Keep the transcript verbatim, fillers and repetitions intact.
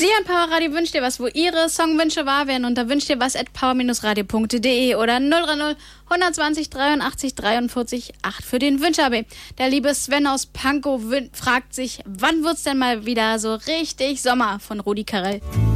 Sie an Powerradio wünscht dir was, wo Ihre Songwünsche wahr werden, unter wünscht dir was at power radio punkt de oder null drei null eins zwei null dreiundachtzig dreiundvierzig acht für den Wünsch-A B. Der liebe Sven aus Pankow wün- fragt sich, wann wird's denn mal wieder so richtig Sommer von Rudi Carrell?